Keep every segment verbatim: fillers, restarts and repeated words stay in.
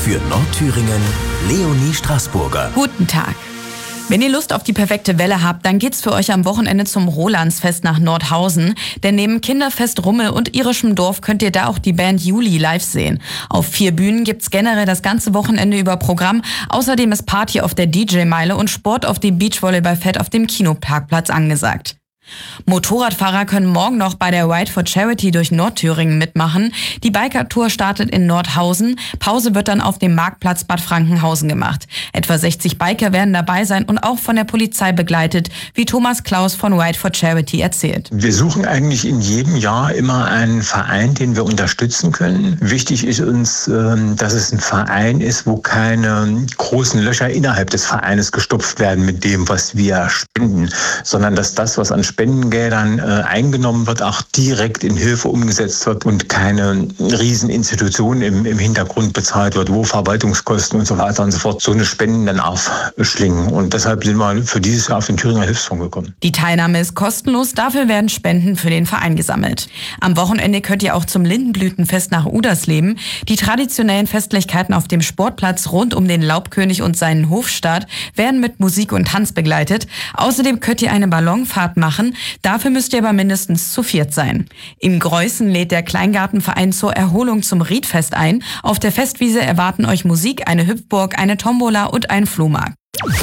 Für Nordthüringen Leonie Straßburger. Guten Tag. Wenn ihr Lust auf die perfekte Welle habt, dann geht's für euch am Wochenende zum Rolandsfest nach Nordhausen. Denn neben Kinderfest Rummel und irischem Dorf könnt ihr da auch die Band Juli live sehen. Auf vier Bühnen gibt's generell das ganze Wochenende über Programm. Außerdem ist Party auf der D J-Meile und Sport auf dem Beachvolleyballfeld auf dem Kinoparkplatz angesagt. Motorradfahrer können morgen noch bei der Ride for Charity durch Nordthüringen mitmachen. Die Biker-Tour startet in Nordhausen. Pause wird dann auf dem Marktplatz Bad Frankenhausen gemacht. Etwa sechzig Biker werden dabei sein und auch von der Polizei begleitet, wie Thomas Klaus von Ride for Charity erzählt. Wir suchen eigentlich in jedem Jahr immer einen Verein, den wir unterstützen können. Wichtig ist uns, dass es ein Verein ist, wo keine großen Löcher innerhalb des Vereines gestopft werden mit dem, was wir spenden, sondern dass das, was an Spendengeldern äh, eingenommen wird, auch direkt in Hilfe umgesetzt wird und keine Rieseninstitution im, im Hintergrund bezahlt wird, wo Verwaltungskosten und so weiter und so fort so eine Spenden dann aufschlingen. Und deshalb sind wir für dieses Jahr auf den Thüringer Hilfsfonds gekommen. Die Teilnahme ist kostenlos, dafür werden Spenden für den Verein gesammelt. Am Wochenende könnt ihr auch zum Lindenblütenfest nach Udersleben. Die traditionellen Festlichkeiten auf dem Sportplatz rund um den Laubkönig und seinen Hofstaat werden mit Musik und Tanz begleitet. Außerdem könnt ihr eine Ballonfahrt machen. Dafür müsst ihr aber mindestens zu viert sein. In Greußen lädt der Kleingartenverein zur Erholung zum Riedfest ein. Auf der Festwiese erwarten euch Musik, eine Hüpfburg, eine Tombola und ein Flohmarkt.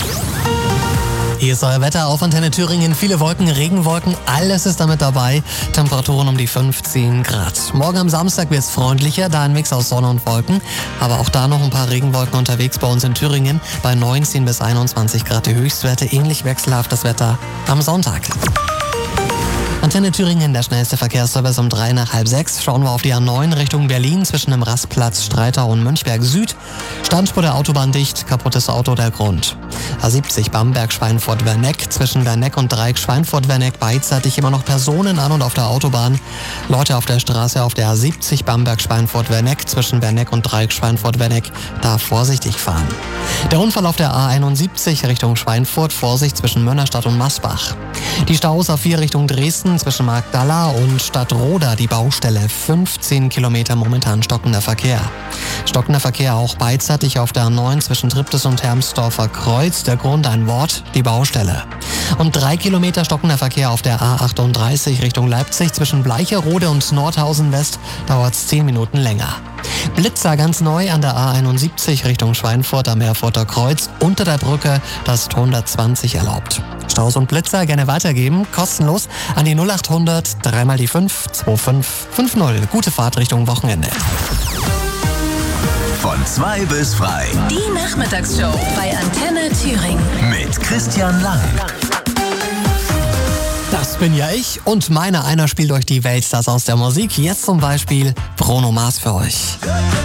Hier ist euer Wetter auf Antenne Thüringen. Viele Wolken, Regenwolken, alles ist damit dabei. Temperaturen um die fünfzehn Grad. Morgen am Samstag wird es freundlicher, da ein Mix aus Sonne und Wolken. Aber auch da noch ein paar Regenwolken unterwegs bei uns in Thüringen. Bei neunzehn bis einundzwanzig Grad die Höchstwerte. Ähnlich wechselhaftes Wetter am Sonntag. Antenne Thüringen, der schnellste Verkehrsservice um drei nach halb sechs. Schauen wir auf die A neun Richtung Berlin zwischen dem Rastplatz Streitau und Mönchberg Süd. Standspur der Autobahn dicht, kaputtes Auto der Grund. A siebzig Bamberg-Schweinfurt-Werneck zwischen Werneck und Dreieck Schweinfurt-Werneck beidseitig immer noch Personen an und auf der Autobahn. Leute auf der Straße auf der A siebzig Bamberg-Schweinfurt-Werneck zwischen Werneck und Dreieck Schweinfurt-Werneck da vorsichtig fahren. Der Unfall auf der A einundsiebzig Richtung Schweinfurt, Vorsicht zwischen Mönnerstadt und Masbach. Die Staus A vier Richtung Dresden zwischen Magdala und Stadtroda, die Baustelle. fünfzehn Kilometer momentan stockender Verkehr. Stockender Verkehr auch beidseitig auf der A neun zwischen Triptis und Hermsdorfer Kreuz. Der Grund ein Wort, die Baustelle. Und drei Kilometer stockender Verkehr auf der A achtunddreißig Richtung Leipzig zwischen Bleicherode und Nordhausen West dauert es zehn Minuten länger. Blitzer ganz neu an der A einundsiebzig Richtung Schweinfurt am Erfurter Kreuz. Unter der Brücke, das ist hundertzwanzig erlaubt. Staus und Blitzer gerne weitergeben, kostenlos an die null acht hundert drei mal die fünf zwei fünf fünf null. Gute Fahrt Richtung Wochenende. Von zwei bis frei. Die Nachmittagsshow bei Antenne Thüringen. Mit Christian Lang. Das bin ja ich und meine Einer spielt euch die Weltstars aus der Musik. Jetzt zum Beispiel Bruno Mars für euch.